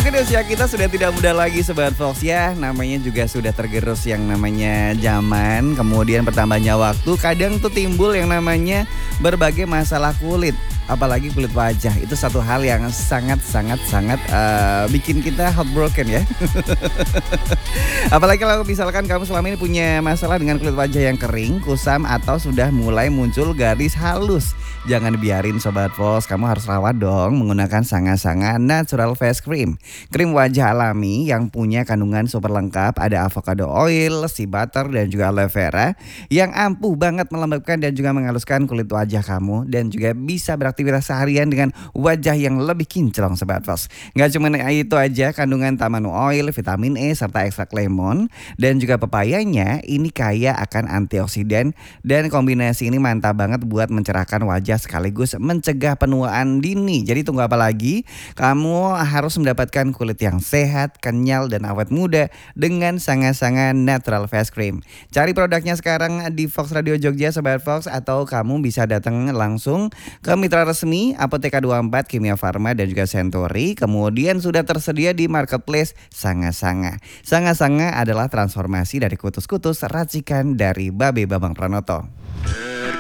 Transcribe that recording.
Mungkin usia kita sudah tidak muda lagi Sobat Fox ya. Namanya juga sudah tergerus yang namanya zaman. Kemudian bertambahnya waktu, kadang tuh timbul yang namanya berbagai masalah kulit. Apalagi kulit wajah, itu satu hal yang sangat bikin kita heartbroken ya. Apalagi kalau misalkan kamu selama ini punya masalah dengan kulit wajah yang kering, kusam, atau sudah mulai muncul garis halus. Jangan biarin Sobat Fox, kamu harus rawat dong menggunakan Sanga-Sanga Natural Face Cream. Krim wajah alami yang punya kandungan super lengkap, ada avocado oil, sea butter, dan juga aloe vera yang ampuh banget melembabkan dan juga menghaluskan kulit wajah kamu, dan juga bisa beraktivitas seharian dengan wajah yang lebih kinclong Sobat Fox. Gak cuma itu aja, kandungan tamanu oil, vitamin E, serta ekstrak lemon dan juga pepayanya ini kaya akan antioksidan, dan kombinasi ini mantap banget buat mencerahkan wajah sekaligus mencegah penuaan dini. Jadi tunggu apa lagi? Kamu harus mendapatkan kulit yang sehat, kenyal, dan awet muda dengan Sanga-Sanga Natural Face Cream. Cari produknya sekarang di Fox Radio Jogja Sobat Fox, atau kamu bisa datang langsung ke mitra resmi Apotheka 24, Kimia Farma, dan juga Century. Kemudian sudah tersedia di marketplace Sanga-Sanga. Sanga-Sanga adalah transformasi dari kutus-kutus racikan dari Babe Bambang Pranoto.